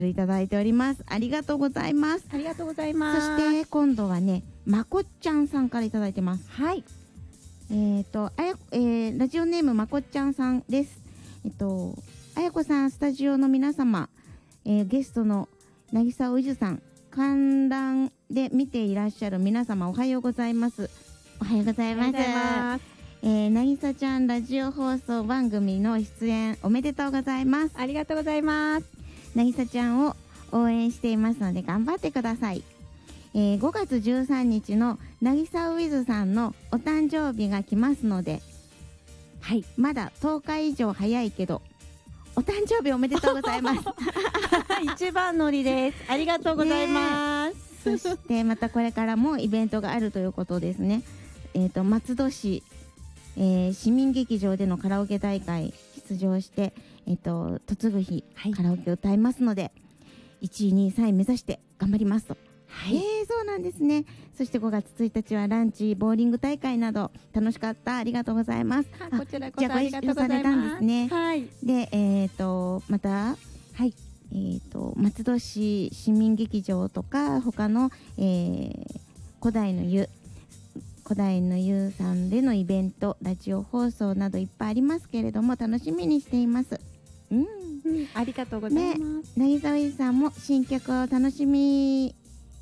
いただいております。ありがとうございます。 ありがとうございます。 そして今度はね、まこっちゃんさんからいただいてます。 はい。 ラジオネームまこっちゃんさんです。あやこさん、スタジオの皆様、ゲストのなぎさおいずさん、観覧で見ていらっしゃる皆様、おはようございます。おはようございます。なぎさちゃんラジオ放送番組の出演おめでとうございます。 ありがとうございます。 なぎさちゃんを応援していますので頑張ってください。5月13日のなぎさウィズさんのお誕生日が来ますので、 はい、 まだ10日以上早いけどお誕生日おめでとうございます。 一番乗りです。ありがとうございます。 そしてまたこれからもイベントがあるということですね。松戸市、市民劇場でのカラオケ大会出場して、嫁ぐ日、カラオケを歌いますので1位2位3位目指して頑張りますと。はい、そうなんですね。そして5月1日はランチボーリング大会など楽しかった。ありがとうございます。 こちらこそありがとうございます。 じゃあご一緒されたんですね。 はい、 でまた、はい、松戸市市民劇場とか他の、古代の湯さんでのイベント、ラジオ放送などいっぱいありますけれども楽しみにしています。 ありがとうございます。 なぎさおじさんも新曲を楽しみ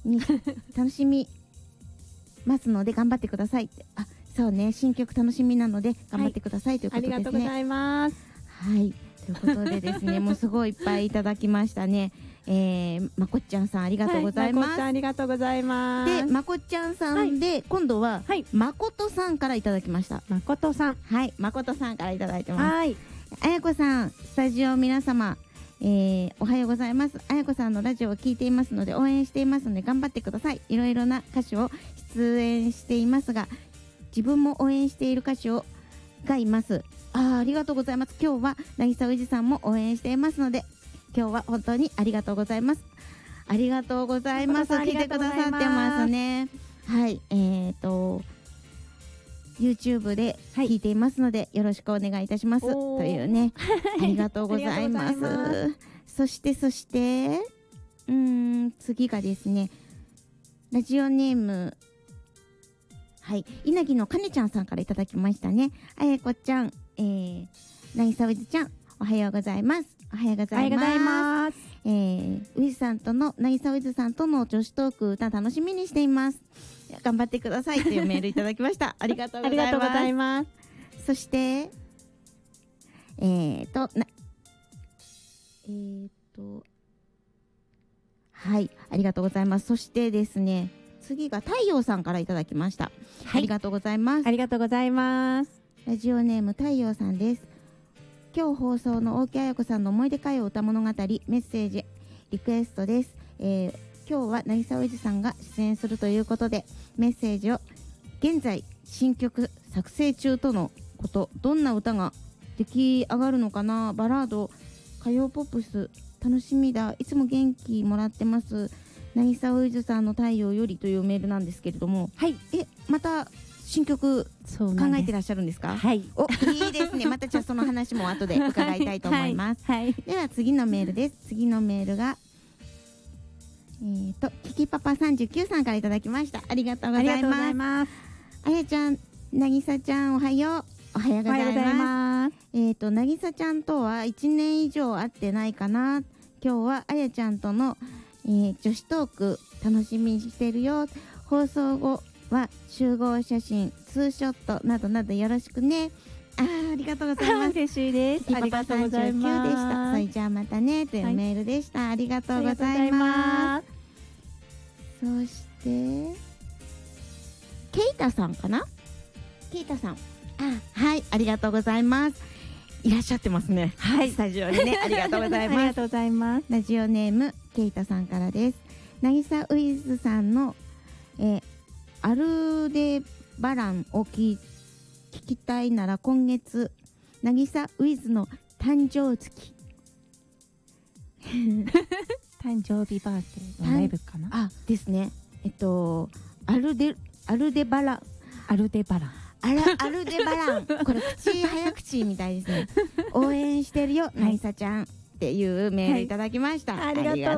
ますので頑張ってくださいって。そうね、新曲楽しみなので頑張ってください、ということですね。 ありがとうございます。 はい、ということでですねもうすごいいっぱいいただきましたね。まこっちゃんさんありがとうございます。 まこっちゃんありがとうございます。 でまこっちゃんさんで、今度は、まことさんからいただきました。 まことさん、 はい、まことさんからいただいてます。 はい、 あやこさん、スタジオ皆様、おはようございます。あやこさんのラジオを聞いていますので応援していますので頑張ってください。いろいろな歌手を出演していますが自分も応援している歌手がいます。ありがとうございます。今日はなぎさうじさんも応援していますので今日は本当にありがとうございます。ありがとうございます。聞いてくださってますね。はい、YouTube で聞いていますので、よろしくお願いいたしますというね。ありがとうございます。そして次がですね、ラジオネーム、はい、稲城のかねちゃんさんからいただきましたね。あやこちゃん、なぎさうじちゃん、おはようございます。おはようございます。ウィズさんとのなぎさウィズさんとの女子トーク歌楽しみにしています。頑張ってくださいというメールいただきました。ありがとうございます。そしてはい、ありがとうございます。そしてですね、次が太陽さんからいただきました。ありがとうございます。 ありがとうございます。 ラジオネーム太陽さんです。今日放送の大木彩子さんの思い出歌謡歌物語メッセージリクエストです。今日はなぎさおじさんが出演するということでメッセージを、現在新曲作成中とのこと、どんな歌が出来上がるのかな、バラード、歌謡ポップス、楽しみだ、いつも元気もらってます、なぎさおじさんの太陽よりというメールなんですけれども、はい、また新曲考えてらっしゃるんですか？はい、いいですね。またじゃあその話も後で伺いたいと思います。では次のメールです。次のメールがキキパパ39さんからいただきました。ありがとうございます。あやちゃん、なぎさちゃん、おはよう。おはようございます。なぎさちゃんとは1年以上会ってないかな。今日はあやちゃんとの、女子トーク楽しみにしてるよ。放送後は集合写真、ツーショットなどなどよろしくね。ありがとうございます。 嬉しいです。ありがとうございます。 でした。それじゃあまたねというメールでした。ありがとうございます。そしてケイタさんかな。ケイタさん、はい、ありがとうございます。いらっしゃってますね。はい、スタジオにね、ありがとうございます。ありがとうございます。ラジオネームケイタさんからです。なぎさウィズさんの、アルデバランを聞きたいなら今月なぎさウィズの誕生月誕生日バースデーのライブかなですね。アルデバランアルデバランこれ早口みたいですね。応援してるよなぎさちゃん。 っていうメールいただきました。 ありがとう